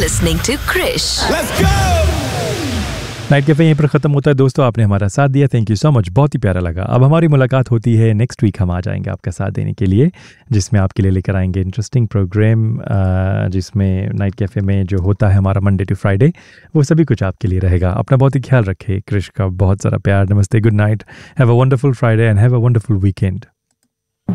listening to Krish. Let's go! Night cafe यहीं पर ख़त्म होता है दोस्तों, आपने हमारा साथ दिया, थैंक यू सो मच, बहुत ही प्यारा लगा। अब हमारी मुलाकात होती है नेक्स्ट वीक, हम आ जाएंगे आपका साथ देने के लिए, जिसमें आपके लिए लेकर आएंगे इंटरेस्टिंग प्रोग्राम, जिसमें नाइट कैफे में जो होता है हमारा मंडे टू फ्राइडे, वो सभी कुछ आपके लिए रहेगा। अपना बहुत ही ख्याल रखें, क्रिश का बहुत सारा प्यार, नमस्ते, good night, have a wonderful Friday and have a wonderful weekend.